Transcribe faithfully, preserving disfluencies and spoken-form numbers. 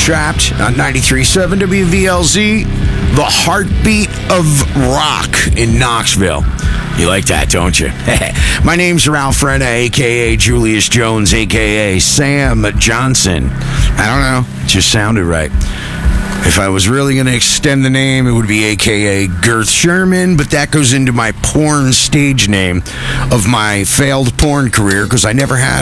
Trapped on ninety-three point seven W V L Z, the heartbeat of rock in Knoxville. You like that, don't you? My name's Ralph Renna, a k a. Julius Jones, a k a. Sam Johnson. I don't know. It just sounded right. If I was really going to extend the name, it would be a k a. Girth Sherman, but that goes into my porn stage name of my failed porn career because I never had